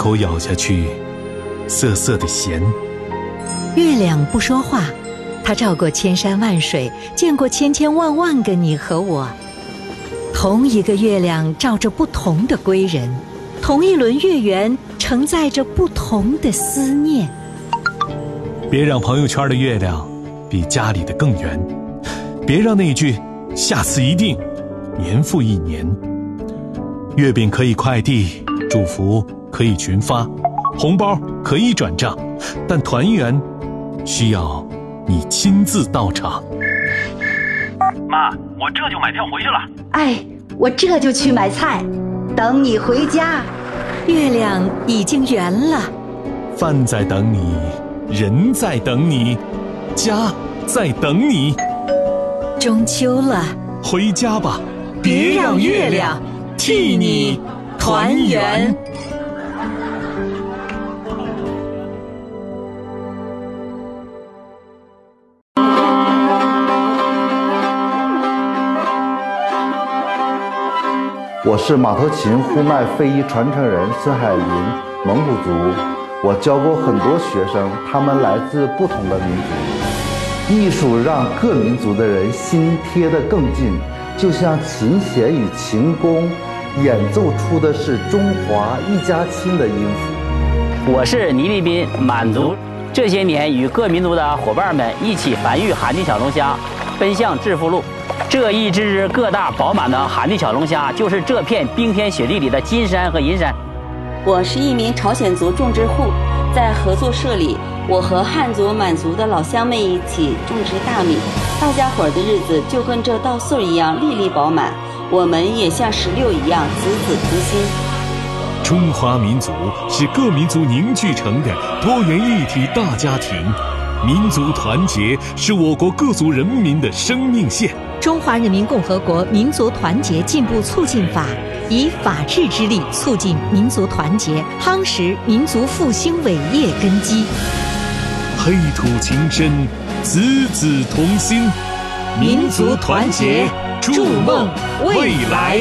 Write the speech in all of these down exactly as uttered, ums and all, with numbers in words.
口咬下去，涩涩的咸。 月亮不说话，它照过千山万水，见过千千万万个你和我。同一个月亮照着不同的归人，同一轮月圆承载着不同的思念。 别让朋友圈的月亮比家里的更圆，别让那句下次一定年复一年。月饼可以快递，祝福可以群发，红包可以转账，但团圆需要你亲自到场。 妈，我这就买票回去了。 哎，我这就去买菜，等你回家。 月亮已经圆了， 饭在等你，人在等你，家在等你。 中秋了， 回家吧，别让月亮替你团圆。 我是马头琴呼麦非遗传承人孙海林，蒙古族。我教过很多学生，他们来自不同的民族。艺术让各民族的人心贴得更近，就像琴弦与琴弓演奏出的是中华一家亲的音符。 我是倪立斌，满族。这些年与各民族的伙伴们一起繁育寒地小龙虾，奔向致富路。这一只只个大饱满的寒地小龙虾，就是这片冰天雪地里的金山和银山。 我是一名朝鲜族种植户，在合作社里，我和汉族、满族的老乡们一起种植大米，大家伙的日子就跟这稻穗一样粒粒饱满，我们也像石榴一样子子同心。 中华民族是各民族凝聚成的多元一体大家庭，民族团结是我国各族人民的生命线。 中华人民共和国民族团结进步促进法以法治之力促进民族团结，夯实民族复兴伟业根基。 黑土情深，子子同心， 民族团结，筑梦未来。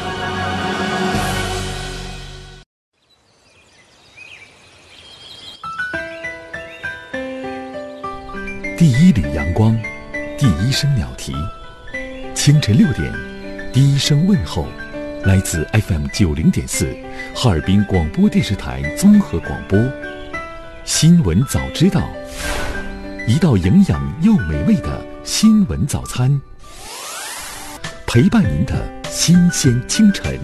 第一缕阳光，第一声鸟啼，清晨六点，第一声问候，来自 F M 九零点四，哈尔滨广播电视台综合广播。新闻早知道，一道营养又美味的新闻早餐，陪伴您的新鲜清晨。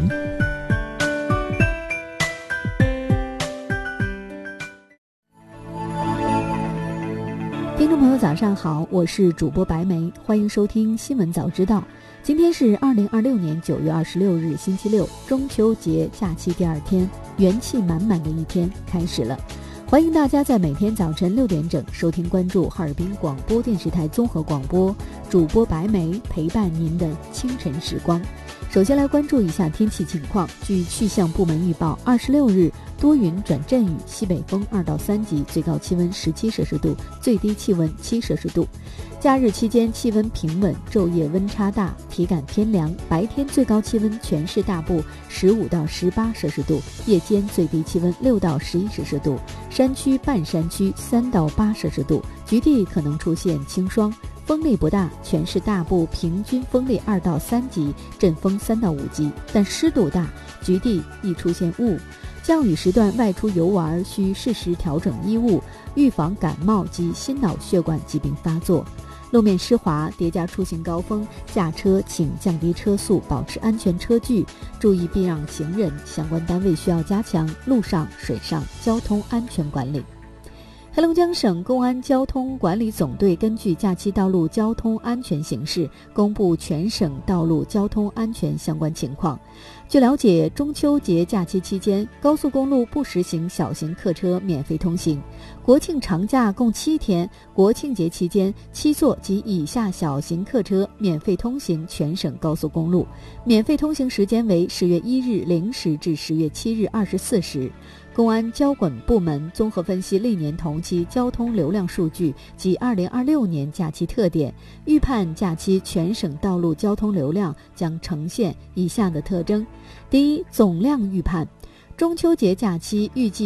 听众朋友早上好，我是主播白梅，欢迎收听新闻早知道。今天是二零二六年九月二十六日星期六，中秋节假期第二天，元气满满的一天开始了。欢迎大家在每天早晨六点整收听关注哈尔滨广播电视台综合广播，主播白梅陪伴您的清晨时光。首先来关注一下天气情况。据气象部门预报，二十六日多云转阵雨，西北风二到三级，最高气温十七摄氏度，最低气温七摄氏度。假日期间气温平稳，昼夜温差大，体感偏凉。白天最高气温全市大部十五到十八摄氏度，夜间最低气温六到十一摄氏度，山区半山区三到八摄氏度，局地可能出现轻霜。风力不大，全市大部平均风力二到三级，阵风三到五级，但湿度大，局地易出现雾。降雨时段外出游玩需适时调整衣物，预防感冒及心脑血管疾病发作。路面湿滑叠加出行高峰，驾车请降低车速，保持安全车距，注意避让行人。相关单位需要加强路上、水上交通安全管理。黑龙江省公安交通管理总队根据假期道路交通安全形势，公布全省道路交通安全相关情况。据了解，中秋节假期期间，高速公路不实行小型客车免费通行。国庆长假共七天，国庆节期间，七座及以下小型客车免费通行全省高速公路，免费通行时间为十月一日零时至十月七日二十四时。公安交管部门综合分析历年同期交通流量数据及二零二六年假期特点，预判假期全省道路交通流量将呈现以下的特征。第一，总量预判，中秋节假期预计